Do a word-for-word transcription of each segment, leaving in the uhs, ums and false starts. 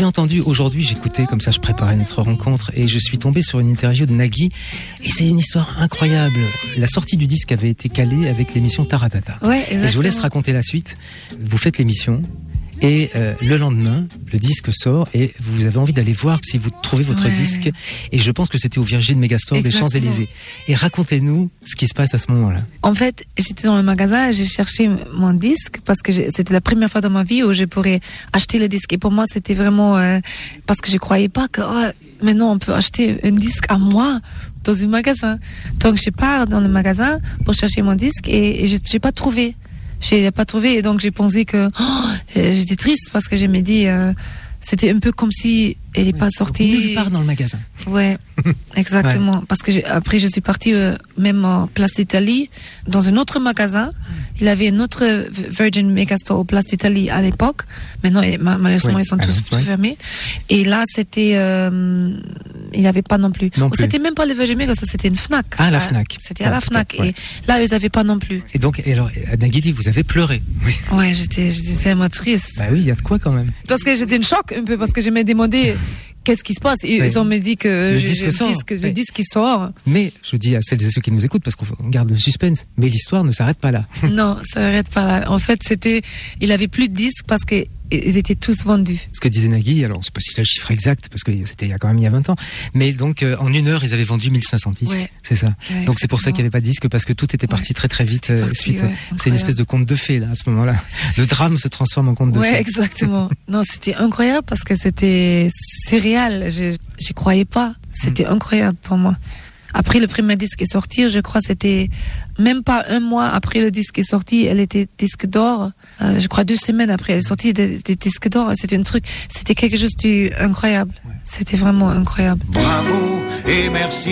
j'ai entendu aujourd'hui, j'écoutais comme ça, je préparais notre rencontre et je suis tombé sur une interview de Nagui et c'est une histoire incroyable. La sortie du disque avait été calée avec l'émission Taratata. Ouais, exactement. Et je vous laisse raconter la suite. Vous faites l'émission. Et euh, le lendemain, le disque sort et vous avez envie d'aller voir si vous trouvez votre ouais. disque. Et je pense que c'était au Virgin Megastore des Champs-Élysées. Et racontez-nous ce qui se passe à ce moment-là. En fait, j'étais dans le magasin, j'ai cherché mon disque parce que c'était la première fois dans ma vie où je pourrais acheter le disque. Et pour moi, c'était vraiment euh, parce que je croyais pas que oh, maintenant on peut acheter un disque à moi dans un magasin. Donc je pars dans le magasin pour chercher mon disque et, et je n'ai pas trouvé. Je l'ai pas trouvé et donc j'ai pensé que oh, j'étais triste parce que je me dis euh, c'était un peu comme si elle n'est ouais, pas sortie nulle part dans le magasin. Ouais, exactement. Ouais. Parce que j'ai, après je suis partie euh, même en Place d'Italie dans un autre magasin. Il avait un autre Virgin Megastore au Place d'Italie à l'époque. Maintenant malheureusement ouais. ils sont tous, ouais. tous fermés. Et là c'était euh, il n'y avait pas non plus. Non plus. C'était même pas le Virgin Megastore, c'était une Fnac. Ah la Fnac. C'était à la Fnac ouais. Et là ils n'avaient pas non plus. Et donc et alors Nagui dit vous avez pleuré. Oui. Ouais j'étais j'étais tellement triste. Bah oui il y a de quoi quand même. Parce que j'étais en choc un peu parce que je me demandais qu'est-ce qui se passe. Et ouais. Ils ont me dit que le disque sort. Disque, ouais. Le disque qui sort. Mais je dis à celles et ceux qui nous écoutent parce qu'on garde le suspense. Mais l'histoire ne s'arrête pas là. Non, ça s'arrête pas là. En fait, c'était, il avait plus de disques parce que ils étaient tous vendus. Ce que disait Nagui, alors je ne sais pas si c'est le chiffre exact parce que c'était il y a quand même il y a vingt ans, mais donc euh, en une heure ils avaient vendu mille cinq cents disques. Ouais. C'est ça. Ouais, donc c'est pour ça qu'il n'y avait pas de disque parce que tout était parti ouais. très très vite euh, parti, suite. Ouais, c'est une espèce de conte de fées là à ce moment-là. Le drame se transforme en conte de ouais, fées. Ouais, exactement. Non, c'était incroyable parce que c'était surréal. Je je croyais pas. C'était mmh. incroyable pour moi. Après le premier disque est sorti, je crois c'était même pas un mois après le disque est sorti, elle était disque d'or. Euh, je crois deux semaines après elle est sortie des, des disques d'or. C'était un truc, c'était quelque chose d'incroyable. Ouais. C'était vraiment incroyable. Bravo et merci.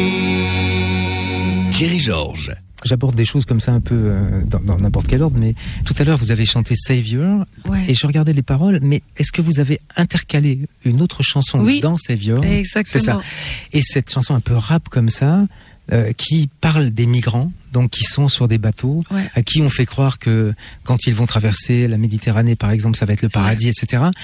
Thierry Georges. J'aborde des choses comme ça un peu euh, dans, dans n'importe quel ordre, mais tout à l'heure vous avez chanté Savior ouais. et je regardais les paroles, mais est-ce que vous avez intercalé une autre chanson oui, dans Savior? Exactement. C'est ça. Et cette chanson un peu rap comme ça, euh, qui parle des migrants, donc qui sont sur des bateaux, ouais. à qui on fait croire que quand ils vont traverser la Méditerranée par exemple, ça va être le paradis, ouais. et cetera.